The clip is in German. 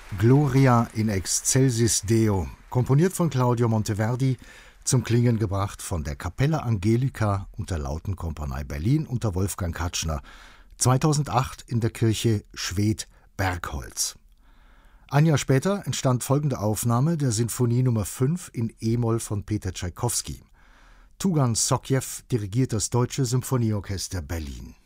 Gloria in excelsis Deo, komponiert von Claudio Monteverdi, zum Klingen gebracht von der Capella Angelica und der Lautenkompanie Berlin unter Wolfgang Katschner, 2008 in der Kirche Schwedt-Bergholz. Ein Jahr später entstand folgende Aufnahme der Sinfonie Nr. 5 in e-Moll von Peter Tschaikowski. Tugan Sokhiev dirigiert das Deutsche Symphonieorchester Berlin.